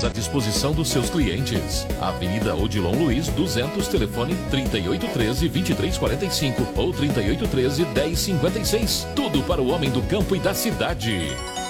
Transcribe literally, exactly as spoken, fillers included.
à disposição dos seus clientes. Avenida Odilon Luiz, duzentos, telefone trinta e oito treze, vinte e três quarenta e cinco ou trinta e oito treze, dez cinquenta e seis. Tudo para o homem do campo e da cidade.